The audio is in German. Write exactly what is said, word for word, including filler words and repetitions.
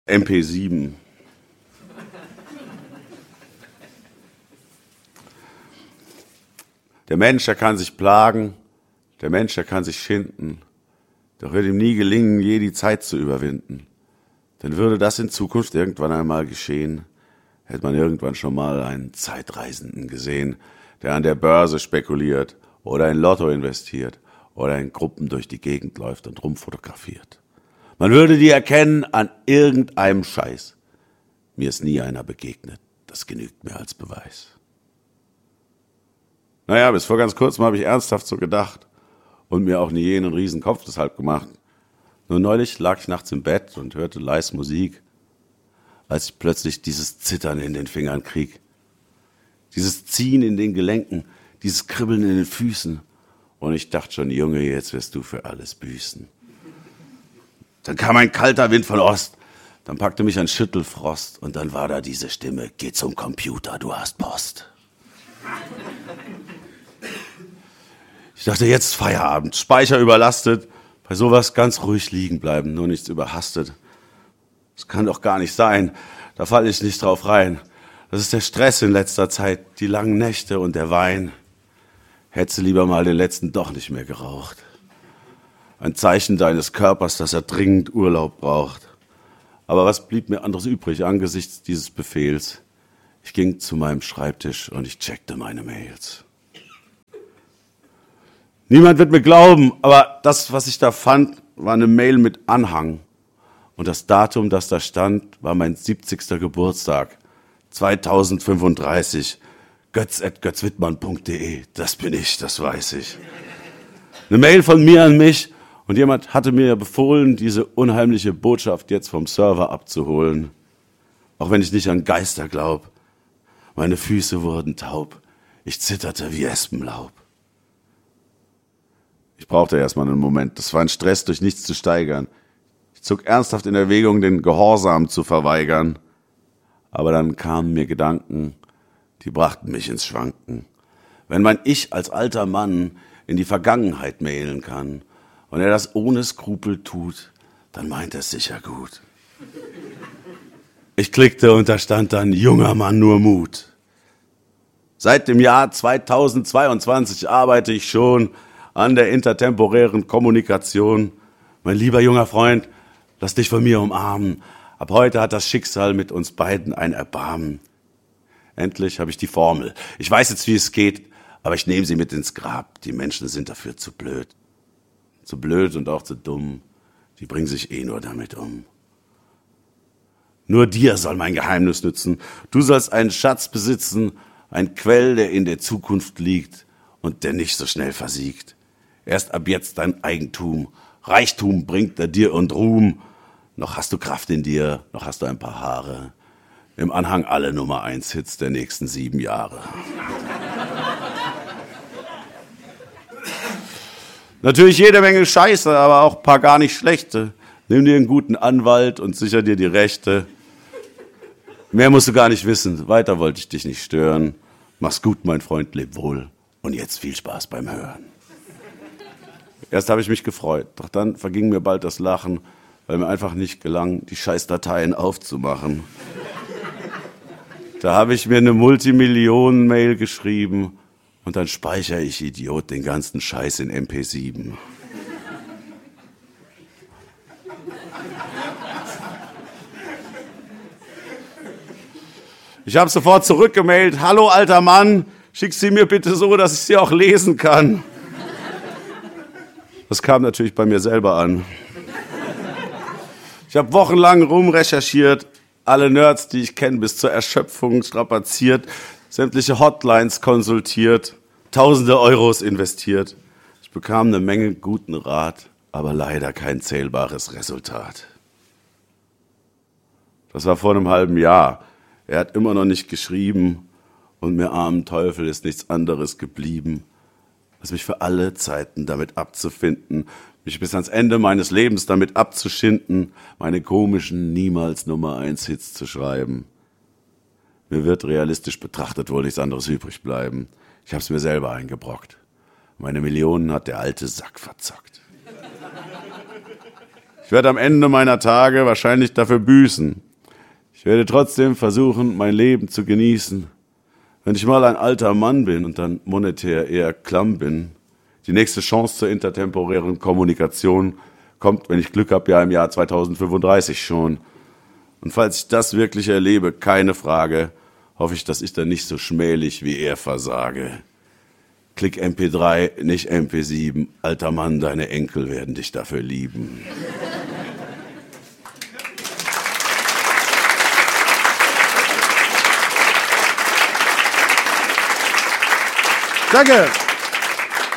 M P sieben. Der Mensch, der kann sich plagen, der Mensch, der kann sich schinden, doch wird ihm nie gelingen, je die Zeit zu überwinden. Denn würde das in Zukunft irgendwann einmal geschehen, hätte man irgendwann schon mal einen Zeitreisenden gesehen, der an der Börse spekuliert oder in Lotto investiert oder in Gruppen durch die Gegend läuft und rumfotografiert. Man würde die erkennen an irgendeinem Scheiß. Mir ist nie einer begegnet, das genügt mir als Beweis. Naja, bis vor ganz kurzem habe ich ernsthaft so gedacht und mir auch nie jenen Riesenkopf deshalb gemacht. Nur neulich lag ich nachts im Bett und hörte leis Musik, als ich plötzlich dieses Zittern in den Fingern krieg. Dieses Ziehen in den Gelenken, dieses Kribbeln in den Füßen. Und ich dachte schon, Junge, jetzt wirst du für alles büßen. Dann kam ein kalter Wind von Ost, dann packte mich ein Schüttelfrost und dann war da diese Stimme, geh zum Computer, du hast Post. Ich dachte, jetzt Feierabend, Speicher überlastet, bei sowas ganz ruhig liegen bleiben, nur nichts überhastet. Das kann doch gar nicht sein, da falle ich nicht drauf rein. Das ist der Stress in letzter Zeit, die langen Nächte und der Wein. Hättest du lieber mal den letzten doch nicht mehr geraucht. Ein Zeichen deines Körpers, dass er dringend Urlaub braucht. Aber was blieb mir anderes übrig angesichts dieses Befehls? Ich ging zu meinem Schreibtisch und ich checkte meine Mails. Niemand wird mir glauben, aber das, was ich da fand, war eine Mail mit Anhang. Und das Datum, das da stand, war mein siebzigster Geburtstag. zweitausendfünfunddreißig. götz at götzwittmann punkt de. Das bin ich, das weiß ich. Eine Mail von mir an mich. Und jemand hatte mir befohlen, diese unheimliche Botschaft jetzt vom Server abzuholen. Auch wenn ich nicht an Geister glaub. Meine Füße wurden taub. Ich zitterte wie Espenlaub. Ich brauchte erstmal einen Moment. Das war ein Stress, durch nichts zu steigern. Ich zog ernsthaft in Erwägung, den Gehorsam zu verweigern. Aber dann kamen mir Gedanken, die brachten mich ins Schwanken. Wenn mein Ich als alter Mann in die Vergangenheit mailen kann, und er das ohne Skrupel tut, dann meint er es sicher gut. Ich klickte und da stand dann, junger Mann, nur Mut. Seit dem Jahr zweitausendzweiundzwanzig arbeite ich schon an der intertemporären Kommunikation. Mein lieber junger Freund, lass dich von mir umarmen. Ab heute hat das Schicksal mit uns beiden ein Erbarmen. Endlich habe ich die Formel. Ich weiß jetzt, wie es geht, aber ich nehme sie mit ins Grab. Die Menschen sind dafür zu blöd. Zu blöd und auch zu dumm, die bringen sich eh nur damit um. Nur dir soll mein Geheimnis nützen. Du sollst einen Schatz besitzen, ein Quell, der in der Zukunft liegt und der nicht so schnell versiegt. Erst ab jetzt dein Eigentum. Reichtum bringt er dir und Ruhm. Noch hast du Kraft in dir, noch hast du ein paar Haare. Im Anhang alle Nummer eins Hits der nächsten sieben Jahre. Natürlich jede Menge Scheiße, aber auch ein paar gar nicht schlechte. Nimm dir einen guten Anwalt und sicher dir die Rechte. Mehr musst du gar nicht wissen, weiter wollte ich dich nicht stören. Mach's gut, mein Freund, leb wohl. Und jetzt viel Spaß beim Hören. Erst habe ich mich gefreut, doch dann verging mir bald das Lachen, weil mir einfach nicht gelang, die Scheißdateien aufzumachen. Da habe ich mir eine Multimillionen-Mail geschrieben, und dann speichere ich, Idiot, den ganzen Scheiß in M P sieben. Ich habe sofort zurückgemailt. Hallo, alter Mann, schick sie mir bitte so, dass ich sie auch lesen kann. Das kam natürlich bei mir selber an. Ich habe wochenlang rumrecherchiert, alle Nerds, die ich kenne, bis zur Erschöpfung strapaziert, sämtliche Hotlines konsultiert, tausende Euros investiert. Ich bekam eine Menge guten Rat, aber leider kein zählbares Resultat. Das war vor einem halben Jahr. Er hat immer noch nicht geschrieben und mir armen Teufel ist nichts anderes geblieben, als mich für alle Zeiten damit abzufinden, mich bis ans Ende meines Lebens damit abzuschinden, meine komischen, niemals Nummer eins Hits zu schreiben. Mir wird realistisch betrachtet wohl nichts anderes übrig bleiben. Ich hab's mir selber eingebrockt. Meine Millionen hat der alte Sack verzockt. Ich werde am Ende meiner Tage wahrscheinlich dafür büßen. Ich werde trotzdem versuchen, mein Leben zu genießen. Wenn ich mal ein alter Mann bin und dann monetär eher klamm bin, die nächste Chance zur intertemporären Kommunikation kommt, wenn ich Glück habe, ja im Jahr zweitausendfünfunddreißig schon. Und falls ich das wirklich erlebe, keine Frage, hoffe ich, dass ich dann nicht so schmählich wie er versage. Klick M P drei, nicht M P sieben. Alter Mann, deine Enkel werden dich dafür lieben. Danke.